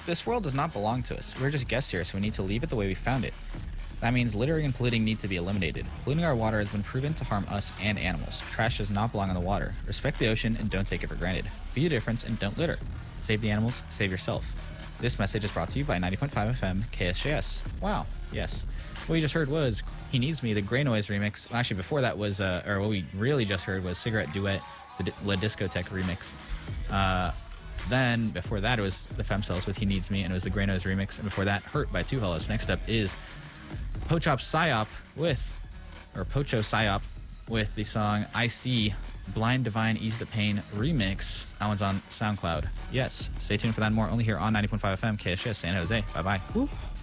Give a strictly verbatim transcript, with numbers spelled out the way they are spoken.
This world does not belong to us. We're just guests here, so we need to leave it the way we found it. That means littering and polluting need to be eliminated. Polluting our water has been proven to harm us and animals. Trash does not belong in the water. Respect the ocean and don't take it for granted. Be a difference and don't litter. Save the animals, save yourself. This message is brought to you by ninety point five F M K S J S. Wow, yes. What we just heard was He Needs Me, the Grey Noise remix. Well, actually, before that was, uh, or what we really just heard was Cigarette Duet, the La Discotheque remix. Uh, then, before that, it was the Femcells with He Needs Me, and it was the Grey Noise remix. And before that, Hurt by Two Hellas. Next up is Pochop Psyop with, or Pocho Psyop with the song I See Blind Divine Ease the Pain remix. That one's on SoundCloud. Yes, stay tuned for that and more only here on ninety point five F M K S J S San Jose. Bye bye. Woo.